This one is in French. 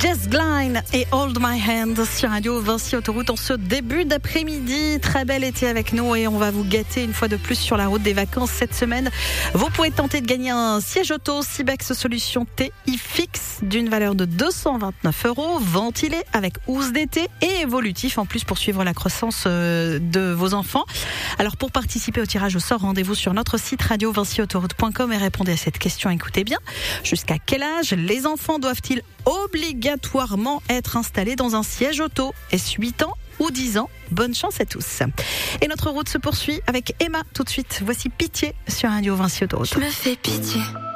Jess Glynne et Hold My Hand sur Radio Vinci Autoroute en ce début d'après-midi. Très bel été avec nous et on va vous gâter une fois de plus sur la route des vacances cette semaine. Vous pouvez tenter de gagner un siège auto Sibex Solution TI fixe d'une valeur de 229 €, ventilé avec housse d'été et évolutif en plus pour suivre la croissance de vos enfants. Alors pour participer au tirage au sort, rendez-vous sur notre site radiovinciautoroute.com et répondez à cette question. Écoutez bien, jusqu'à quel âge les enfants doivent-ils obligatoirement être installés dans un siège auto? Est-ce 8 ans ou 10 ans? Bonne chance à tous. Et notre route se poursuit avec Emma tout de suite. Voici Pitié sur Radio Vinci Autoroute. Je me fais pitié.